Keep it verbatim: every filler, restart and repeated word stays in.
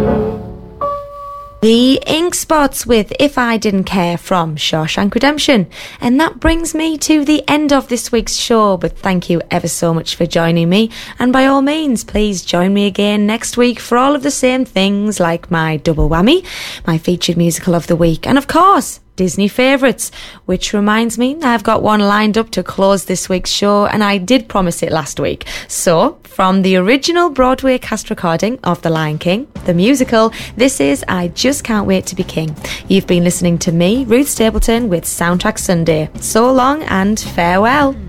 The Ink Spots with If I Didn't Care from Shawshank Redemption. And that brings me to the end of this week's show, but thank you ever so much for joining me. And by all means, please join me again next week for all of the same things like my double whammy, my featured musical of the week, and of course, Disney favourites, which reminds me I've got one lined up to close this week's show, and I did promise it last week. So, from the original Broadway cast recording of The Lion King, the musical, this is I Just Can't Wait to Be King. You've been listening to me, Ruth Stapleton, with Soundtrack Sunday. So long and farewell.